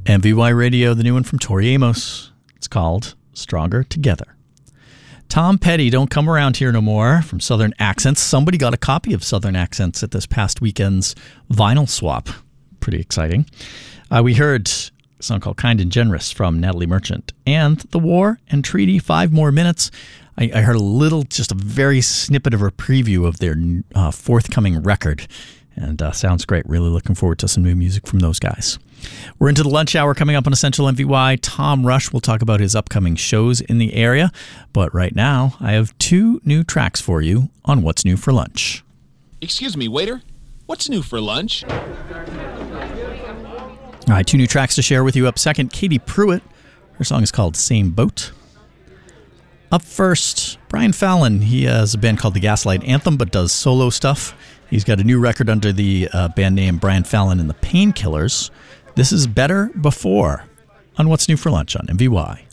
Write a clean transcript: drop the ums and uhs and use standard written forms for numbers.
MVY Radio, the new one from Tori Amos. It's called Stronger Together. Tom Petty, Don't Come Around Here No More from Southern Accents. Somebody got a copy of Southern Accents at this past weekend's vinyl swap. Pretty exciting. We heard a song called Kind and Generous from Natalie Merchant. And The War and Treaty, 5 More Minutes. I heard just a very snippet of a preview of their forthcoming record. And sounds great. Really looking forward to some new music from those guys. We're into the lunch hour coming up on Essential MVY. Tom Rush will talk about his upcoming shows in the area. But right now, I have 2 new tracks for you on What's New for Lunch. Excuse me, waiter. What's new for lunch? All right, 2 new tracks to share with you. Up second, Katie Pruitt. Her song is called Same Boat. Up first, Brian Fallon. He has a band called the Gaslight Anthem, but does solo stuff. He's got a new record under the band name Brian Fallon and the Painkillers. This is Better Before on What's New for Lunch on MVY.